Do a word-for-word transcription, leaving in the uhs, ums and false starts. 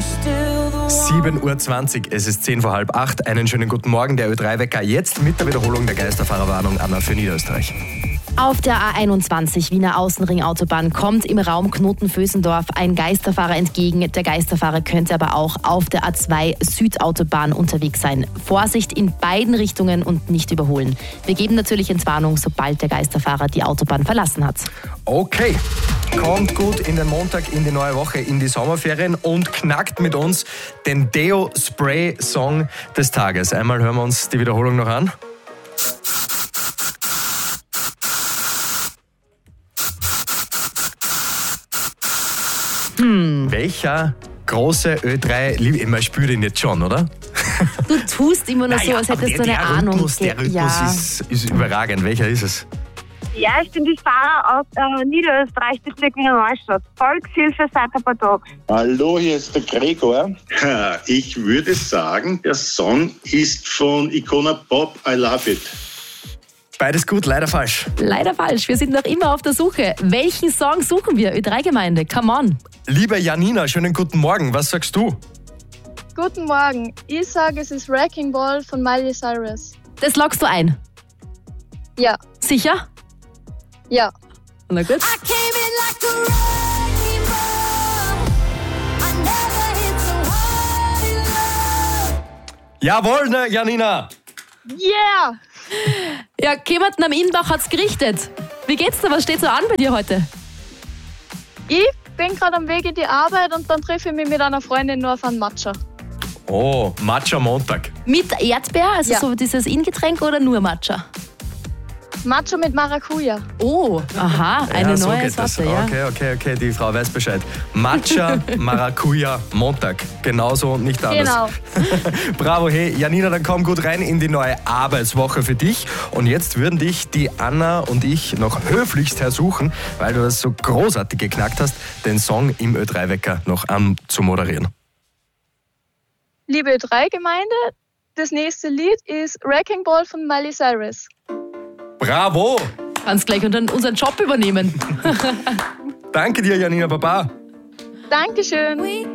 sieben Uhr zwanzig, es ist zehn vor halb acht. Einen schönen guten Morgen, der Ö drei Wecker jetzt mit der Wiederholung der Geisterfahrerwarnung, Anna, für Niederösterreich. Auf der A einundzwanzig Wiener Außenring-Autobahn kommt im Raum Knoten-Vösendorf ein Geisterfahrer entgegen. Der Geisterfahrer könnte aber auch auf der A zwei Südautobahn unterwegs sein. Vorsicht in beiden Richtungen und nicht überholen. Wir geben natürlich Entwarnung, sobald der Geisterfahrer die Autobahn verlassen hat. Okay, kommt gut in den Montag, in die neue Woche, in die Sommerferien und knackt mit uns den Deo Spray Song des Tages. Einmal hören wir uns die Wiederholung noch an. Hm. Welcher große Ö drei, man spürt ihn jetzt schon, oder? Du tust immer nur so, naja, als hättest der, du eine der Ahnung. Rhythmus, der Rhythmus ja. ist, ist überragend. Welcher ist es? Ja, ich bin die Fahrer aus äh, Niederösterreich, Bezirk Wiener Neustadt. Volkshilfe seit ein paar Tagen. Hallo, hier ist der Gregor. Ich würde sagen, der Song ist von Icona Pop, I Love It. Beides gut, leider falsch. Leider falsch. Wir sind noch immer auf der Suche. Welchen Song suchen wir? Ö drei Gemeinde, come on. Liebe Janina, schönen guten Morgen. Was sagst du? Guten Morgen. Ich sage, es ist Wrecking Ball von Miley Cyrus. Das loggst du ein? Ja. Sicher? Ja. Na gut. Jawohl, ne, Janina. Yeah! Ja, jemanden am Innbach hat's gerichtet. Wie geht's dir? Was steht so an bei dir heute? Ich bin gerade am Weg in die Arbeit und dann treffe ich mich mit einer Freundin nur auf einen Matcha. Oh, Matcha Montag. Mit Erdbeer, also Ja. so dieses Ingetränk oder nur Matcha? Matcha mit Maracuja. Oh, aha, eine ja, so neue geht das. Sorte, ja. Okay, okay, okay, die Frau weiß Bescheid. Matcha, Maracuja, Montag. Genauso und nicht anders. Genau. Bravo, hey, Janina, dann komm gut rein in die neue Arbeitswoche für dich. Und jetzt würden dich die Anna und ich noch höflichst ersuchen, weil du das so großartig geknackt hast, den Song im Ö drei Wecker noch anzumoderieren. Liebe Ö drei Gemeinde, das nächste Lied ist Wrecking Ball von Miley Cyrus. Bravo! Kannst gleich unseren, unseren Job übernehmen. Danke dir, Janina, Baba. Dankeschön.